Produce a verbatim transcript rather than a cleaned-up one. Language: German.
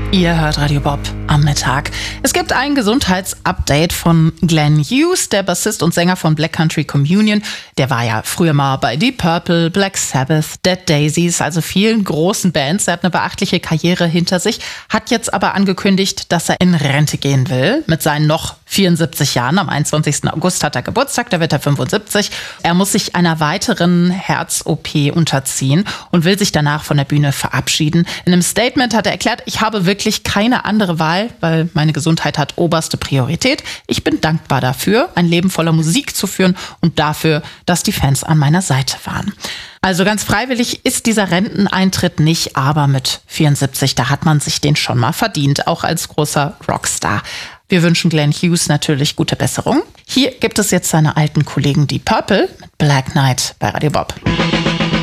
Ihr hört Radio Bob am Mittag. Es gibt ein Gesundheitsupdate von Glenn Hughes, der Bassist und Sänger von Black Country Communion. Der war ja früher mal bei Deep Purple, Black Sabbath, Dead Daisies, also vielen großen Bands. Er hat eine beachtliche Karriere hinter sich, hat jetzt aber angekündigt, dass er in Rente gehen will mit seinen noch vierundsiebzig Jahren. Am einundzwanzigsten August hat er Geburtstag, da wird er fünfundsiebzig. Er muss sich einer weiteren Herz-O P unterziehen und will sich danach von der Bühne verabschieden. In einem Statement hat er erklärt, ich habe wirklich keine andere Wahl, weil meine Gesundheit hat oberste Priorität. Ich bin dankbar dafür, ein Leben voller Musik zu führen und dafür, dass die Fans an meiner Seite waren. Also ganz freiwillig ist dieser Renteneintritt nicht, aber mit vierundsiebzig, da hat man sich den schon mal verdient, auch als großer Rockstar. Wir wünschen Glenn Hughes natürlich gute Besserung. Hier gibt es jetzt seine alten Kollegen Deep Purple mit Black Knight bei Radio Bob.